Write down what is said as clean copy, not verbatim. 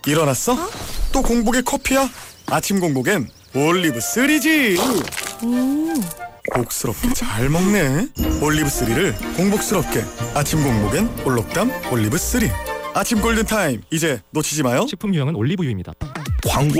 일어났어? 또 공복에 커피야? 아침 공복엔 올리브3지. 복스럽게 잘 먹네. 올리브3를 공복스럽게. 아침 공복엔 올록담 올리브3. 아침 골든타임, 이제 놓치지 마요. 식품 유형은 올리브유입니다. 광고